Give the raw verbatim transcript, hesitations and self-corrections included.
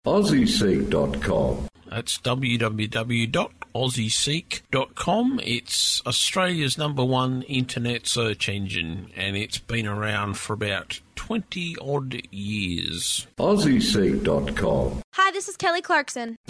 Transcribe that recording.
aussie seek dot com. That's w w w dot aussie seek dot com. It's Australia's number one internet search engine, and it's been around for about twenty odd years. aussie seek dot com. Hi, this is Kelly Clarkson.